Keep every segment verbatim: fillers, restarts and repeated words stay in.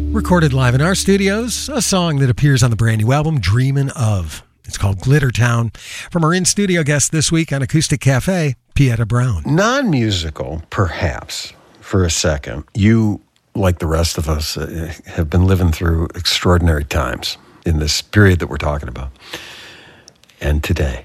Recorded live in our studios, a song that appears on the brand new album, Dreamin' Of. It's called Glitter Town. From our in-studio guest this week on Acoustic Cafe, Pieta Brown. Non-musical, perhaps, for a second. You, like the rest of us, uh, have been living through extraordinary times in this period that we're talking about. And today.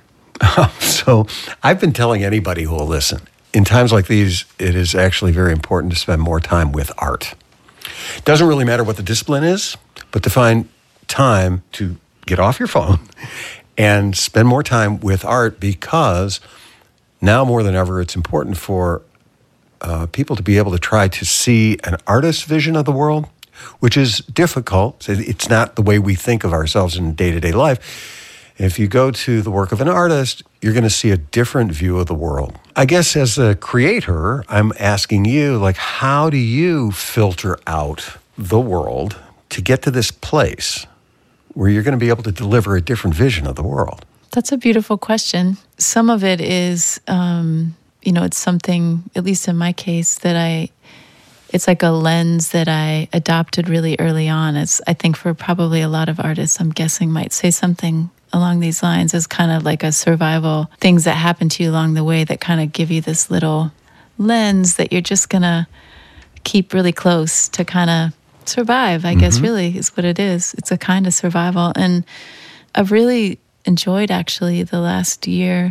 So I've been telling anybody who will listen, in times like these, it is actually very important to spend more time with art. Doesn't really matter what the discipline is, but to find time to get off your phone and spend more time with art, because now more than ever, it's important for uh, people to be able to try to see an artist's vision of the world, which is difficult. It's not the way we think of ourselves in day-to-day life. If you go to the work of an artist, you're going to see a different view of the world. I guess as a creator, I'm asking you, like, how do you filter out the world to get to this place where you're going to be able to deliver a different vision of the world? That's a beautiful question. Some of it is, um, you know, it's something, at least in my case, that I, it's like a lens that I adopted really early on. It's, I think for probably a lot of artists, I'm guessing, might say something along these lines, as kind of like a survival, things that happen to you along the way that kind of give you this little lens that you're just going to keep really close to kind of survive, I mm-hmm. guess really is what it is. It's a kind of survival. And I've really enjoyed actually the last year,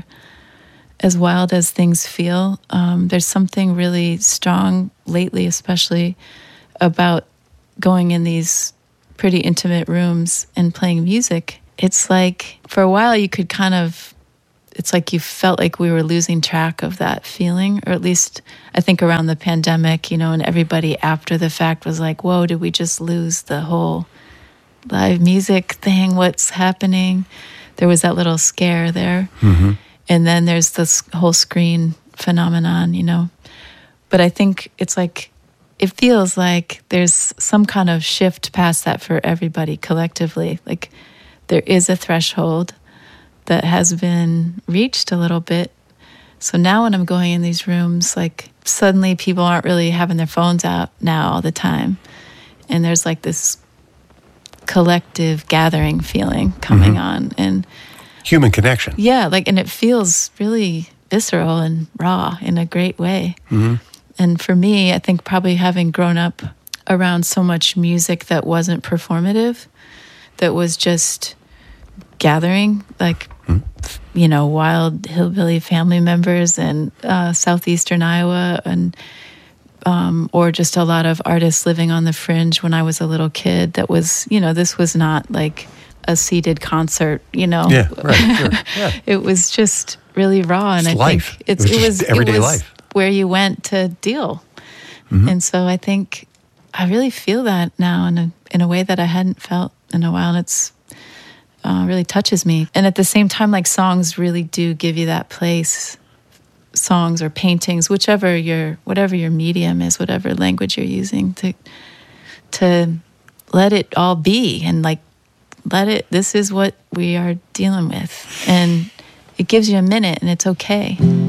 as wild as things feel. Um, there's something really strong lately, especially about going in these pretty intimate rooms and playing music. It's like, for a while you could kind of, it's like you felt like we were losing track of that feeling, or at least I think around the pandemic, you know, and everybody after the fact was like, whoa, did we just lose the whole live music thing? What's happening? There was that little scare there. Mm-hmm. And then there's this whole screen phenomenon, you know. But I think it's like, it feels like there's some kind of shift past that for everybody collectively. Like, there is a threshold that has been reached a little bit. So now when I'm going in these rooms, like, suddenly people aren't really having their phones out now all the time. And there's like this collective gathering feeling coming mm-hmm. on. And human connection. Yeah, like, and it feels really visceral and raw in a great way. Mm-hmm. And for me, I think probably having grown up around so much music that wasn't performative, that was just gathering, like, mm. you know, wild hillbilly family members in uh, southeastern Iowa, and um, or just a lot of artists living on the fringe when I was a little kid. That was, you know, this was not like a seated concert, you know. Yeah, right, sure. Yeah. It was just really raw, and it's I life. think it's, it was, it was everyday it was life, where you went to deal. Mm-hmm. And so I think I really feel that now in a in a way that I hadn't felt in a while, and it's uh, really touches me. And at the same time, like, songs really do give you that place. Songs or paintings, whichever your whatever your medium is, whatever language you're using, to to let it all be, and like let it. This is what we are dealing with, and it gives you a minute, and it's okay.